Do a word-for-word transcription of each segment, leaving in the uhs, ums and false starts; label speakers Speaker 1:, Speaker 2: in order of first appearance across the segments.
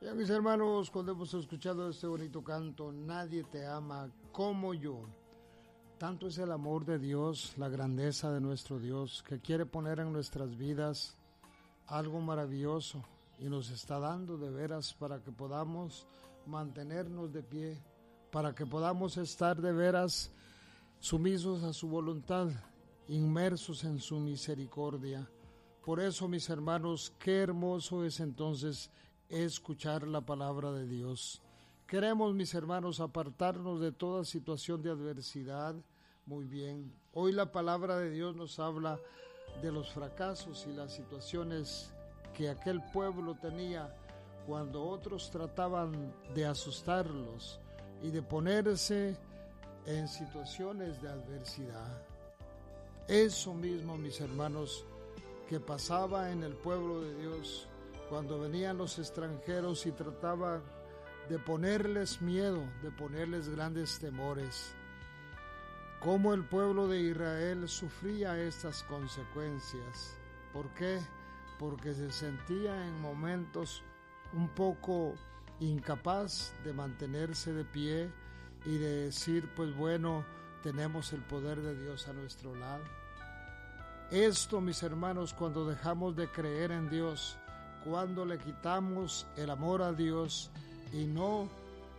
Speaker 1: Bien, mis hermanos, cuando hemos escuchado este bonito canto, Nadie te ama como yo. Tanto es el amor de Dios, la grandeza de nuestro Dios, que quiere poner en nuestras vidas algo maravilloso y nos está dando de veras para que podamos mantenernos de pie, para que podamos estar de veras sumisos a su voluntad, inmersos en su misericordia. Por eso, mis hermanos, qué hermoso es entonces escuchar la palabra de Dios. Queremos, mis hermanos, apartarnos de toda situación de adversidad. Muy bien, hoy la palabra de Dios nos habla de los fracasos y las situaciones que aquel pueblo tenía cuando otros trataban de asustarlos y de ponerse en situaciones de adversidad. Eso mismo, mis hermanos, que pasaba en el pueblo de Dios cuando venían los extranjeros y trataban de ponerles miedo, de ponerles grandes temores. Cómo el pueblo de Israel sufría estas consecuencias. ¿Por qué? Porque se sentía en momentos un poco incapaz de mantenerse de pie y de decir, pues bueno, tenemos el poder de Dios a nuestro lado. Esto, mis hermanos, cuando dejamos de creer en Dios, cuando le quitamos el amor a Dios y no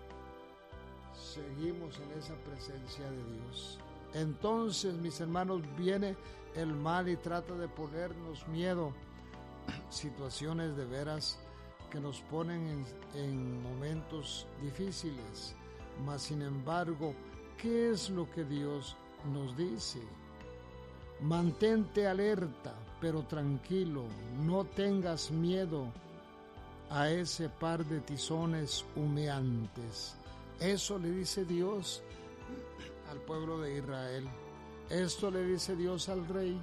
Speaker 1: seguimos en esa presencia de Dios, entonces, mis hermanos, viene el mal y trata de ponernos miedo, situaciones de veras que nos ponen en, en momentos difíciles. Mas, sin embargo, ¿qué es lo que Dios nos dice? Mantente alerta, pero tranquilo, no tengas miedo a ese par de tizones humeantes. Eso le dice Dios al pueblo de Israel. Esto le dice Dios al rey,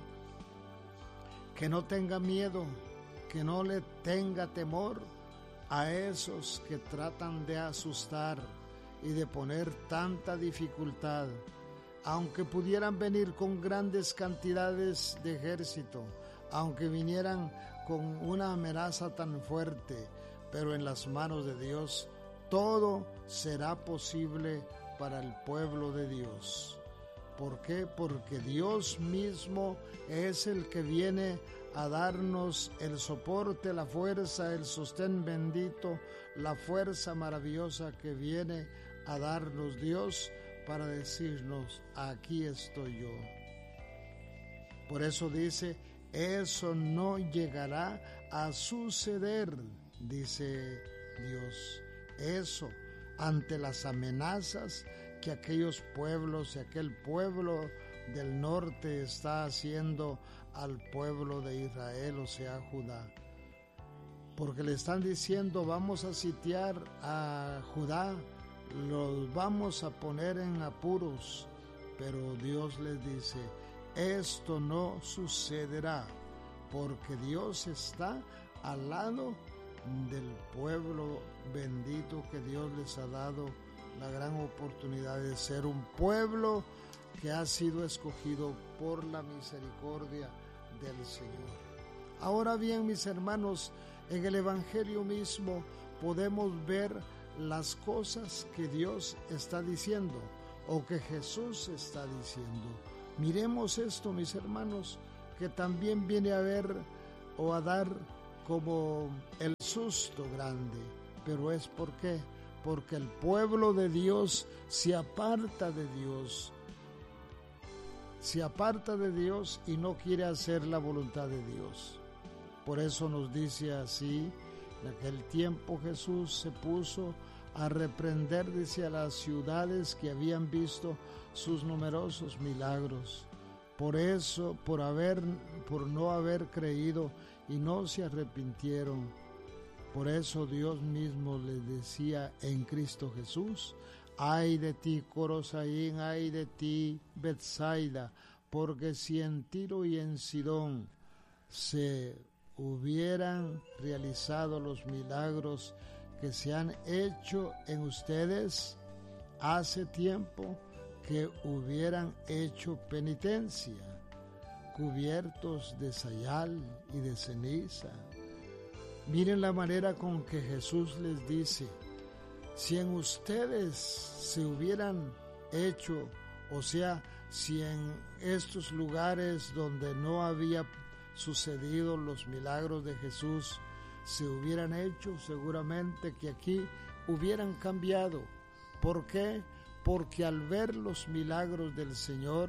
Speaker 1: que no tenga miedo, que no le tenga temor a esos que tratan de asustar y de poner tanta dificultad, aunque pudieran venir con grandes cantidades de ejército, aunque vinieran con una amenaza tan fuerte, pero en las manos de Dios todo será posible para el pueblo de Dios. ¿Por qué? Porque Dios mismo es el que viene a darnos el soporte, la fuerza, el sostén bendito, la fuerza maravillosa que viene a darnos Dios para decirnos, aquí estoy yo. Por eso dice, eso no llegará a suceder, dice Dios. Eso, ante las amenazas que aquellos pueblos y aquel pueblo del norte está haciendo al pueblo de Israel, o sea, Judá. Porque le están diciendo, vamos a sitiar a Judá, los vamos a poner en apuros. Pero Dios les dice, esto no sucederá, porque Dios está al lado del pueblo bendito que Dios les ha dado la gran oportunidad de ser un pueblo que ha sido escogido por la misericordia del Señor. Ahora bien, mis hermanos, en el Evangelio mismo podemos ver las cosas que Dios está diciendo o que Jesús está diciendo. Miremos esto, mis hermanos, que también viene a ver o a dar como el susto grande, pero es ¿por qué? Porque el pueblo de Dios se aparta de Dios, se aparta de Dios y no quiere hacer la voluntad de Dios. Por eso nos dice así, en aquel tiempo Jesús se puso a reprender, dice, a las ciudades que habían visto sus numerosos milagros. Por eso, por haber, por no haber creído y no se arrepintieron. Por eso Dios mismo les decía en Cristo Jesús, ay de ti, Corosaín, ay de ti, Betsaida, porque si en Tiro y en Sidón se hubieran realizado los milagros que se han hecho en ustedes, hace tiempo que hubieran hecho penitencia, cubiertos de sayal y de ceniza. Miren la manera con que Jesús les dice: si en ustedes se hubieran hecho, o sea, si en estos lugares donde no había sucedido los milagros de Jesús se hubieran hecho, seguramente que aquí hubieran cambiado. ¿Por qué? Porque al ver los milagros del Señor,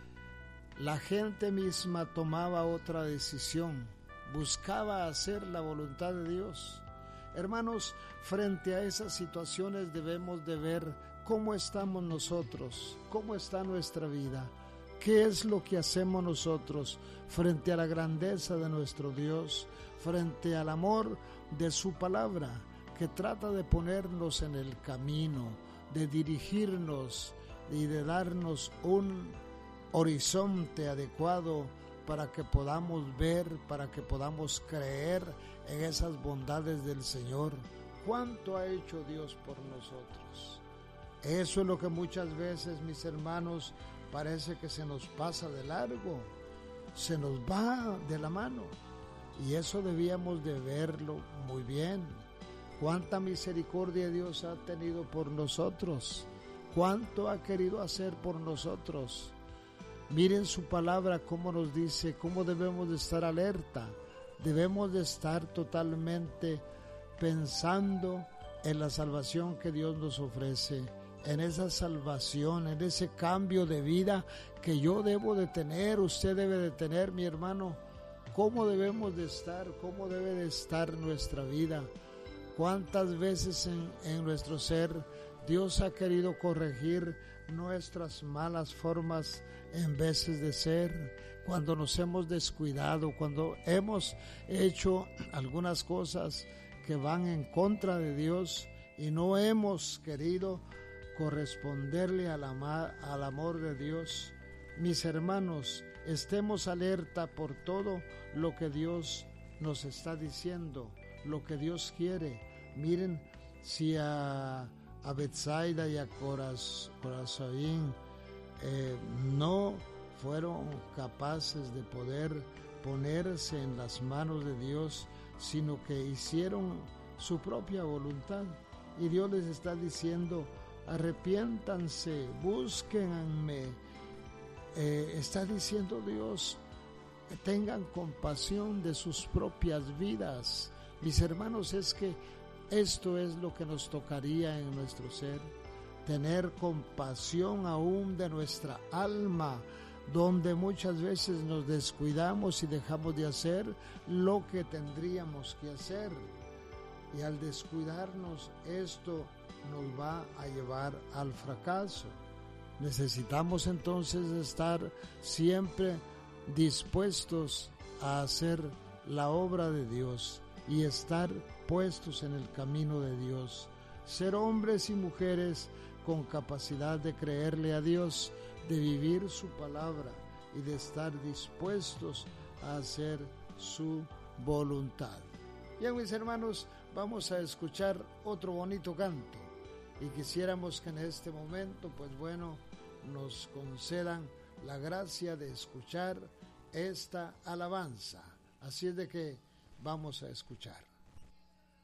Speaker 1: la gente misma tomaba otra decisión, buscaba hacer la voluntad de Dios. Hermanos, frente a esas situaciones debemos de ver cómo estamos nosotros, cómo está nuestra vida, qué es lo que hacemos nosotros frente a la grandeza de nuestro Dios, frente al amor de su palabra, que trata de ponernos en el camino, de dirigirnos y de darnos un horizonte adecuado para que podamos ver, para que podamos creer en esas bondades del Señor. ¿Cuánto ha hecho Dios por nosotros? Eso es lo que muchas veces, mis hermanos, parece que se nos pasa de largo, se nos va de la mano, y eso debíamos de verlo muy bien. Cuánta misericordia Dios ha tenido por nosotros, cuánto ha querido hacer por nosotros. Miren su palabra cómo nos dice, cómo debemos de estar alerta, debemos de estar totalmente pensando en la salvación que Dios nos ofrece, en esa salvación, en ese cambio de vida que yo debo de tener, usted debe de tener, mi hermano. ¿Cómo debemos de estar? ¿Cómo debe de estar nuestra vida? ¿Cuántas veces en, en nuestro ser Dios ha querido corregir nuestras malas formas en veces de ser? Cuando nos hemos descuidado, cuando hemos hecho algunas cosas que van en contra de Dios y no hemos querido corresponderle al, ama, al amor de Dios. Mis hermanos, estemos alerta por todo lo que Dios nos está diciendo, lo que Dios quiere. Miren, si a, a Betsaida y a Coraz, Corazoín eh, no fueron capaces de poder ponerse en las manos de Dios, sino que hicieron su propia voluntad. Y Dios les está diciendo: arrepiéntanse, búsquenme. Eh, está diciendo Dios, tengan compasión de sus propias vidas. Mis hermanos, es que esto es lo que nos tocaría en nuestro ser, tener compasión aún de nuestra alma, donde muchas veces nos descuidamos y dejamos de hacer lo que tendríamos que hacer. Y al descuidarnos, esto nos va a llevar al fracaso. Necesitamos entonces estar siempre dispuestos a hacer la obra de Dios y estar puestos en el camino de Dios. Ser hombres y mujeres con capacidad de creerle a Dios, de vivir su palabra y de estar dispuestos a hacer su voluntad. Bien, mis hermanos, vamos a escuchar otro bonito canto y quisiéramos que en este momento, pues bueno, nos concedan la gracia de escuchar esta alabanza. Así es de que vamos a escuchar.